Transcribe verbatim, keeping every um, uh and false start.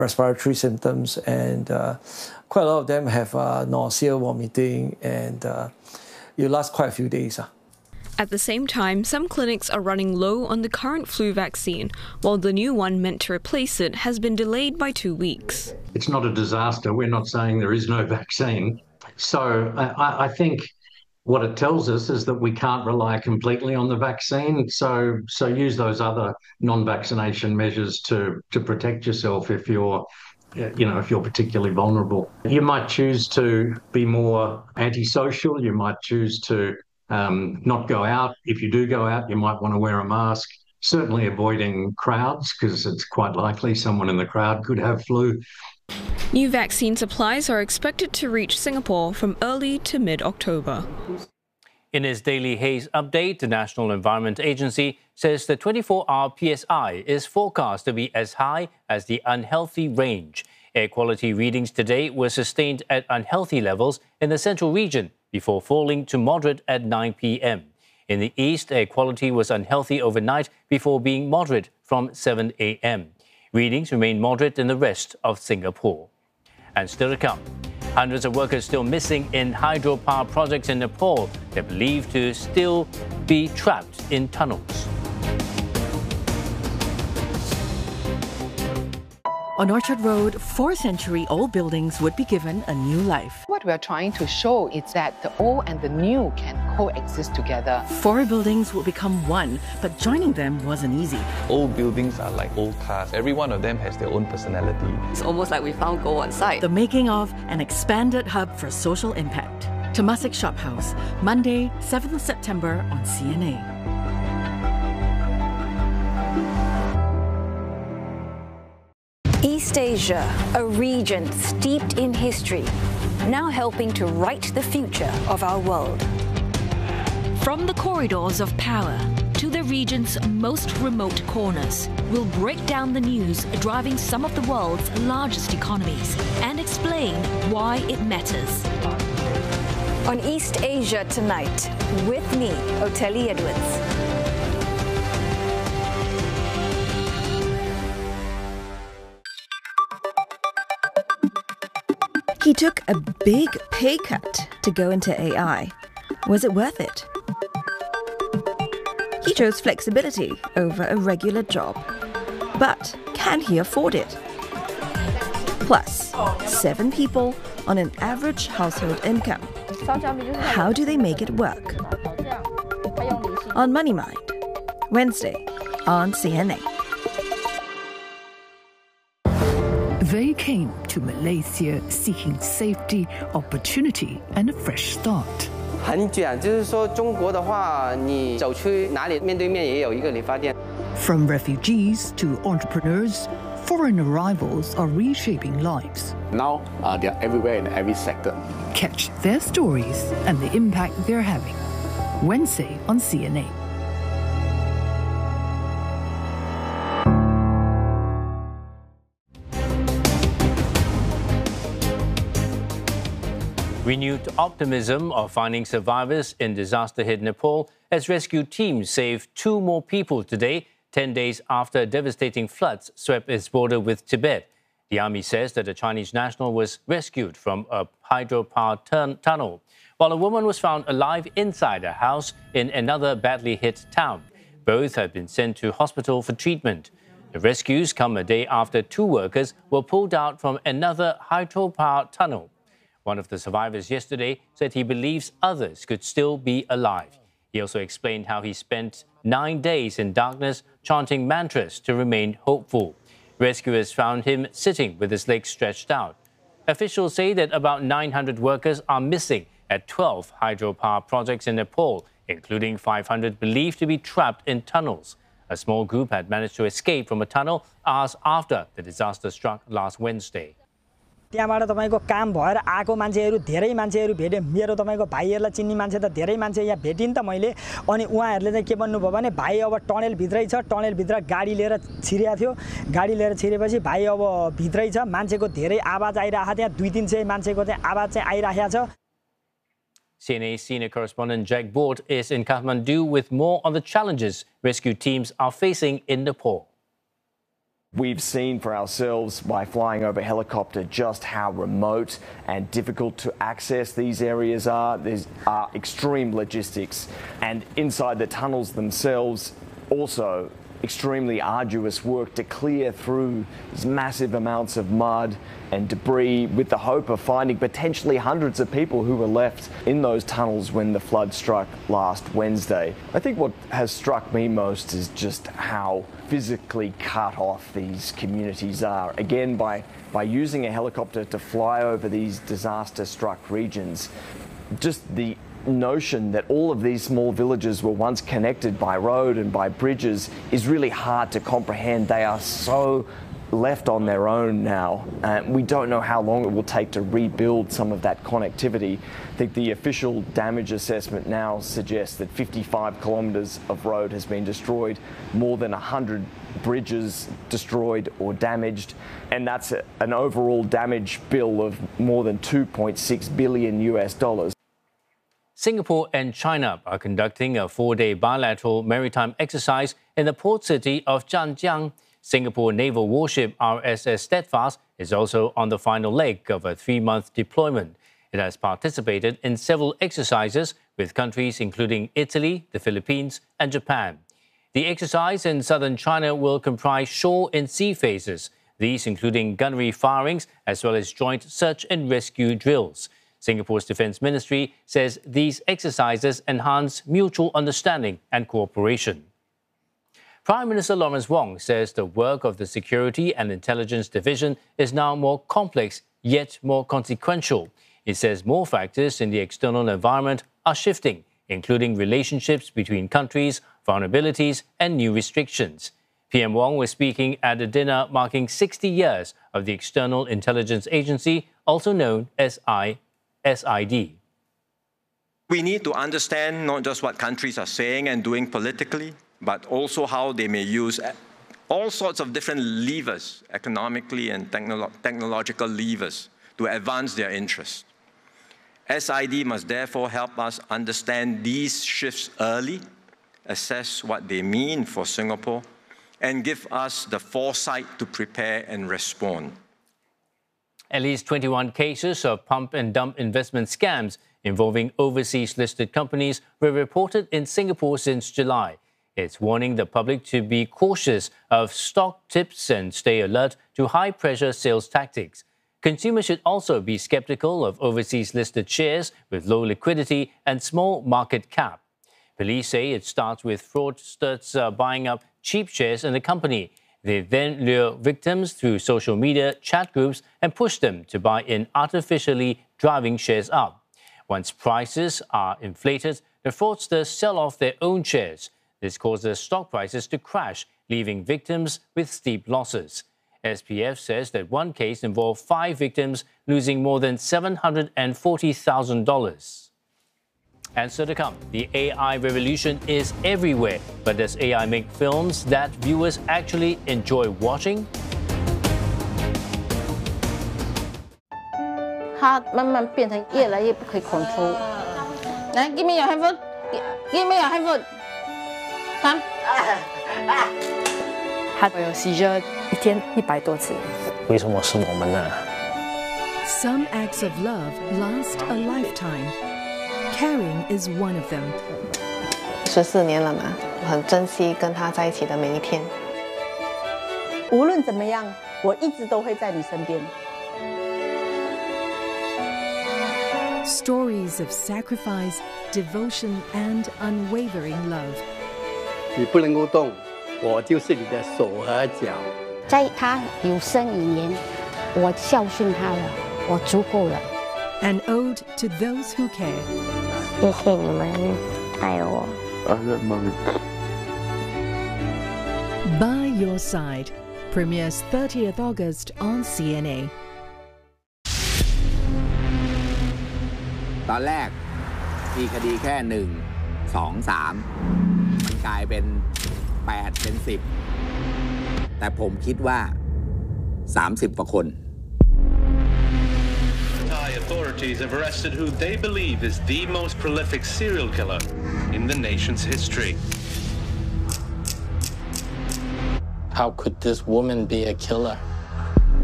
respiratory symptoms, and uh, quite a lot of them have uh, nausea, vomiting, and uh, it lasts quite a few days. Uh. At the same time, some clinics are running low on the current flu vaccine, while the new one meant to replace it has been delayed by two weeks. It's not a disaster. We're not saying there is no vaccine. So I, I think what it tells us is that we can't rely completely on the vaccine. So, so use those other non-vaccination measures to, to protect yourself if you're, you know, if you're particularly vulnerable. You might choose to be more antisocial. You might choose to um, not go out. If you do go out, you might want to wear a mask. Certainly avoiding crowds, because it's quite likely someone in the crowd could have flu. New vaccine supplies are expected to reach Singapore from early to mid-October. In its daily haze update, the National Environment Agency says the twenty-four hour P S I is forecast to be as high as the unhealthy range. Air quality readings today were sustained at unhealthy levels in the central region before falling to moderate at nine p m In the east, air quality was unhealthy overnight before being moderate from seven a m Readings remain moderate in the rest of Singapore. And still to come, hundreds of workers still missing in hydropower projects in Nepal. They're believed to still be trapped in tunnels. On Orchard Road, four century-old buildings would be given a new life. What we are trying to show is that the old and the new can coexist together. Four buildings would become one, but joining them wasn't easy. Old buildings are like old cars. Every one of them has their own personality. It's almost like we found gold on site. The making of an expanded hub for social impact. Temasek Shop House, Monday, seventh of September on C N A. East Asia, a region steeped in history, now helping to write the future of our world. From the corridors of power to the region's most remote corners, we'll break down the news driving some of the world's largest economies and explain why it matters. On East Asia Tonight, with me, Oteli Edwards. He took a big pay cut to go into A I. Was it worth it? He chose flexibility over a regular job. But can he afford it? Plus, seven people on an average household income. How do they make it work? On Money Mind, Wednesday on C N A. They came to Malaysia seeking safety, opportunity, and a fresh start. 很卷，就是说中国的话，你走去哪里面对面也有一个理发店。 From refugees to entrepreneurs, foreign arrivals are reshaping lives. Now uh, they are everywhere in every sector. Catch their stories and the impact they're having. Wednesday on C N A. Renewed optimism of finding survivors in disaster-hit Nepal as rescue teams saved two more people today, ten days after devastating floods swept its border with Tibet. The army says that a Chinese national was rescued from a hydropower tun- tunnel, while a woman was found alive inside a house in another badly hit town. Both have been sent to hospital for treatment. The rescues come a day after two workers were pulled out from another hydropower tunnel. One of the survivors yesterday said he believes others could still be alive. He also explained how he spent nine days in darkness chanting mantras to remain hopeful. Rescuers found him sitting with his legs stretched out. Officials say that about nine hundred workers are missing at twelve hydropower projects in Nepal, including five hundred believed to be trapped in tunnels. A small group had managed to escape from a tunnel hours after the disaster struck last Wednesday. त्यहाँबाट तपाईको काम भएर आएको मान्छेहरु धेरै मान्छेहरु भेटे मेरो तपाईको भाइहरुलाई चिन्ने मान्छे त धेरै मान्छे यहाँ भेटिन त मैले अनि उहाँहरुले चाहिँ के भन्नु भयो भने भाइ अब टनेल भित्रै छ टनेल भित्र गाडी लिएर छिरेको थियो गाडी लिएर छिरेपछि भाइ अब भित्रै छ मान्छेको धेरै आवाज आइराखा त्यहाँ दुई तीन सय मान्छेको चाहिँ आवाज चाहिँ आइराखेको छ C N A senior correspondent Jack Bort is in Kathmandu with more on the challenges rescue teams are facing in Nepal. We've seen for ourselves by flying over helicopter just how remote and difficult to access these areas are. There are extreme logistics, and inside the tunnels themselves also extremely arduous work to clear through these massive amounts of mud and debris with the hope of finding potentially hundreds of people who were left in those tunnels when the flood struck last Wednesday. I think what has struck me most is just how physically cut off these communities are. Again, by, by using a helicopter to fly over these disaster-struck regions, just the notion that all of these small villages were once connected by road and by bridges is really hard to comprehend. They are so left on their own now. Uh, we don't know how long it will take to rebuild some of that connectivity. I think the official damage assessment now suggests that fifty-five kilometres of road has been destroyed, more than one hundred bridges destroyed or damaged, and that's a, an overall damage bill of more than two point six billion U S dollars. Singapore and China are conducting a four-day bilateral maritime exercise in the port city of Zhanjiang. Singapore naval warship R S S Steadfast is also on the final leg of a three-month deployment. It has participated in several exercises with countries including Italy, the Philippines, and Japan. The exercise in southern China will comprise shore and sea phases, these including gunnery firings as well as joint search and rescue drills. Singapore's Defence Ministry says these exercises enhance mutual understanding and cooperation. Prime Minister Lawrence Wong says the work of the Security and Intelligence Division is now more complex yet more consequential. He says more factors in the external environment are shifting, including relationships between countries, vulnerabilities and new restrictions. P M Wong was speaking at a dinner marking sixty years of the External Intelligence Agency, also known as I. S I D. We need to understand not just what countries are saying and doing politically, but also how they may use all sorts of different levers, economically and technolo- technological levers, to advance their interests. S I D must therefore help us understand these shifts early, assess what they mean for Singapore, and give us the foresight to prepare and respond. At least twenty-one cases of pump and dump investment scams involving overseas listed companies were reported in Singapore since July. It's warning the public to be cautious of stock tips and stay alert to high-pressure sales tactics. Consumers should also be skeptical of overseas listed shares with low liquidity and small market cap. Police say it starts with fraudsters uh, buying up cheap shares in the company. They then lure victims through social media chat groups and push them to buy in, artificially driving shares up. Once prices are inflated, the fraudsters sell off their own shares. This causes stock prices to crash, leaving victims with steep losses. S P F says that one case involved five victims losing more than seven hundred forty thousand dollars. And so to come, the A I revolution is everywhere. But does A I make films that viewers actually enjoy watching? 它慢慢变成越来越不可以 control。来 ，give me your handphone， give me your handphone。Come。 它有 seizure 一天一百多次。 为什么是我们呢？ Some acts of love last a lifetime. Caring is one of them. 十四年了嘛，很珍惜跟他在一起的每一天。 无论怎么样，我一直都会在你身边。 Stories of sacrifice, devotion, and unwavering love. 你不能够动，我就是你的手和脚。 在他有生以年，我孝顺他了，我足够了。 An ode to those who care. 谢谢你们爱我。 By Your Side premieres thirtieth August on C N A. ตอนแรกมีคดีแค่หนึ่งสองสามมันกลายเป็นแปดเป็นสิบแต่ผมคิดว่าสามสิบกว่าคน Thai authorities have arrested who they believe is the most prolific serial killer in the nation's history. How could this woman be a killer?